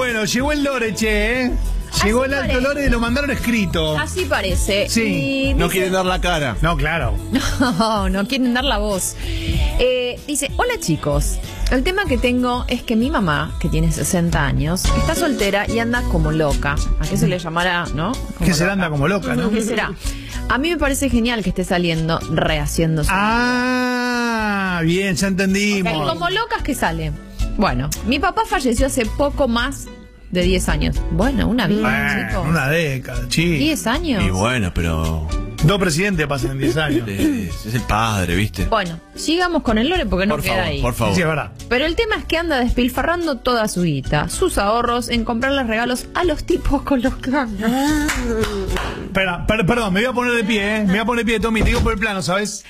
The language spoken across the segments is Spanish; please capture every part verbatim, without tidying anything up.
Bueno, llegó el Lore, che, ¿eh? Llegó Así el alto parece. Lore y lo mandaron escrito. Así parece. Sí. Y No dice- quieren dar la cara. No, claro. No, no quieren dar la voz. Eh, dice, hola chicos. El tema que tengo es que mi mamá, que tiene sesenta años, está soltera y anda como loca. ¿A qué se le llamará, no? Como Que se loca. anda como loca, ¿no? ¿Qué será? A mí me parece genial que esté saliendo, rehaciendo su Ah, bien, ya entendimos. vida. Como locas que sale. Bueno, mi papá falleció hace poco más de diez años. Bueno, una vida, Bueno, chico. una década, sí. diez años. Y bueno, pero Dos presidentes pasan en diez años. eh, es el padre, ¿viste? Bueno, sigamos con el Lore porque no Por queda favor, ahí. por favor. Sí, es verdad. Pero el tema es que anda despilfarrando toda su guita, sus ahorros, en comprarles regalos a los tipos con los que anda. Espera, per- perdón, me voy a poner de pie, ¿eh? Me voy a poner de pie, Tommy, te digo por el plano, ¿sabes?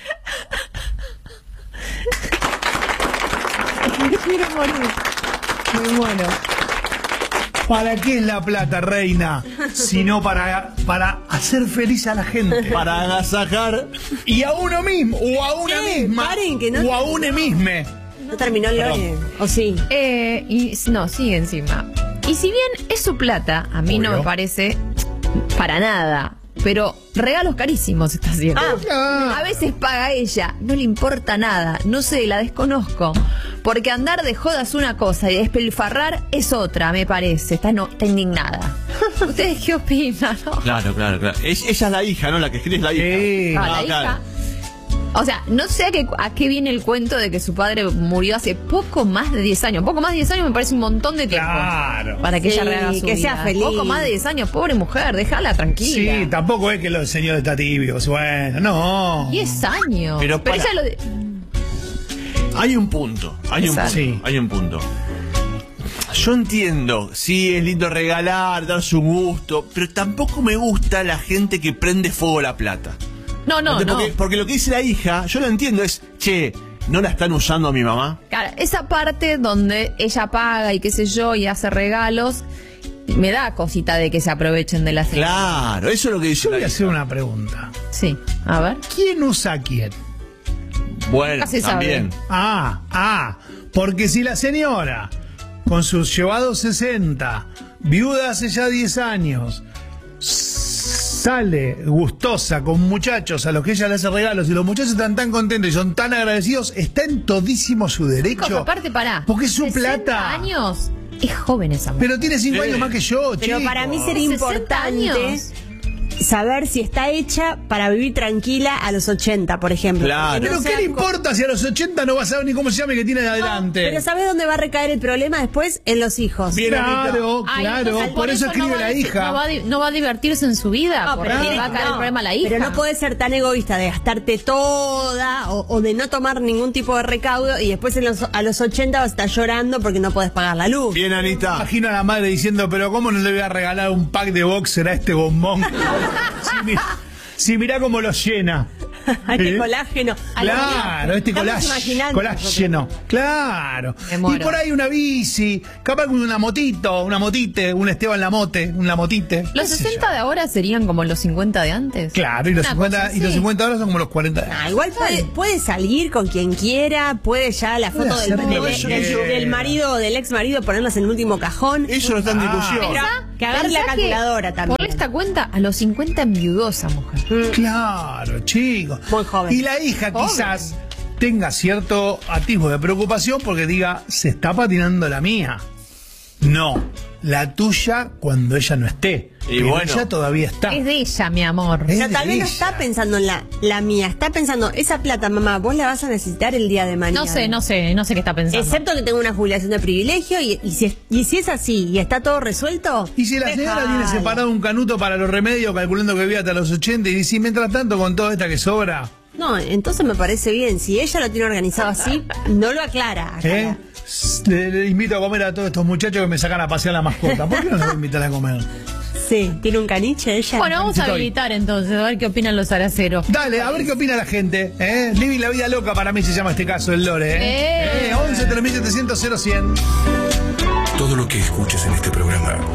Me quiero morir. Me muero. ¿Para qué es la plata, reina? Sino para, para hacer feliz a la gente. Para agasajar. Y a uno mismo, o a una Che, misma, paren, que no- o a una misma. No terminó el Lore. ¿O sí? Eh, y no, sigue encima. Y si bien es su plata, a mí no Obvio. me parece para nada. Pero regalos carísimos está haciendo. Ah. A veces paga ella, no le importa nada, no sé, la desconozco. Porque andar de joda es una cosa y despilfarrar es otra, me parece. Está, no, está indignada. ¿Ustedes qué opinan? no? Claro, claro, claro. Es- ella es la hija, ¿no? La que escribe es la hija. Sí. Ah, Ah, la claro. hija. O sea, no sé a qué, a qué viene el cuento de que su padre murió hace poco más de diez años. Poco más de diez años me parece un montón de tiempo. Claro. Para que Sí, ella rehaga su que vida. sea feliz. Poco más de diez años, pobre mujer, déjala tranquila. Sí, tampoco es que los señores está tibios. Bueno, no. diez años. Pero para- ella lo de- Hay un punto, hay un Exacto. punto, Sí. hay un punto. Yo entiendo, sí, es lindo regalar, dar su gusto, pero tampoco me gusta la gente que prende fuego a la plata. No, no, porque, no. porque- porque lo que dice la hija, yo lo entiendo, es, che, ¿no la están usando a mi mamá? Claro, esa parte donde ella paga y qué sé yo y hace regalos, me da cosita de que se aprovechen de la señora. Claro, eso es lo que dice Yo la voy a hija. hacer una pregunta. Sí, a ver. ¿Quién usa a quién? Bueno, Nunca se sabe. también. Ah, ah, porque si la señora, con sus llevados sesenta, viuda hace ya diez años, sale gustosa con muchachos a los que ella le hace regalos y los muchachos están tan contentos y son tan agradecidos, está en todísimo su derecho. Chicos, aparte, pará. Porque es su sesenta plata. años. Es joven esa mujer. Pero tiene cinco Sí. años más que yo, Pero chico. para mí sería sesenta importante años. saber si está hecha para vivir tranquila a los ochenta, por ejemplo. Claro. Que no Pero ¿qué sea le co- importa si a los ochenta no va a saber ni cómo se llama y que tiene de No, adelante? pero ¿sabes dónde va a recaer el problema después? En los hijos. Bien, claro, Ay, claro, entonces, por eso escribe no va la a- hija. No va, a, di- no va a divertirse en su vida. No, porque pero le tiene- va a caer el no, problema a la hija. Pero no puedes ser tan egoísta de gastarte toda o, o de no tomar ningún tipo de recaudo y después en los- a los ochenta vas a estar llorando porque no podés pagar la luz. Bien, Anita. Imagino a la madre diciendo, pero ¿cómo no le voy a regalar un pack de boxer a este bombón? si, mi- si mirá cómo lo llena. Este ¿Eh? colágeno. Claro, este Estamos collage, imaginando colágeno, claro. Me Y muero. por ahí una bici, capaz con una motito, una motite, un Esteban Lamote, una motite. Los qué sé sesenta yo. de ahora serían como los cincuenta de antes. Claro, y los, Una cincuenta, cosa y los así. cincuenta ahora son como los cuarenta. Ah, igual puede, puede salir con quien quiera, puede ya la Puede foto del, hacer lo del- que del- quiera. del marido o del ex marido, ponerlas en el último cajón. Eso no está en Ah. discusión. Pero que agarre Pensá la calculadora que también. Por esta cuenta, a los cincuenta enviudó esa mujer. Claro, chicos. Muy joven. Y la hija Joven. quizás tenga cierto atisbo de preocupación porque diga, se está patinando la mía. No, la tuya cuando ella no esté. Y Pero bueno. ella todavía está. Es de ella, mi amor. Es Pero de tal vez no ella. está pensando en la, la mía, está pensando, esa plata, mamá, vos la vas a necesitar el día de mañana. No sé, no sé, no sé qué está pensando. Excepto que tengo una jubilación de privilegio y, y, si, es, y si es así y está todo resuelto. Y si la señora dejala. tiene separado un canuto para los remedios, calculando que vive hasta los ochenta, y si mientras tanto con toda esta que sobra, No, entonces me parece bien. Si ella lo tiene organizado así, no lo aclara. ¿eh? aclara. Le, le invito a comer a todos estos muchachos que me sacan a pasear la mascota. ¿Por qué no los voy a invitar a comer? Sí, tiene un caniche ella. Bueno, vamos a Estoy. habilitar entonces, a ver qué opinan los araceros. Dale, a ver qué opina la gente. ¿eh? Living la vida loca para mí se llama este caso, el Lore. ¿eh? Eh. Eh, once, tres mil setecientos, cero cien. Todo lo que escuches en este programa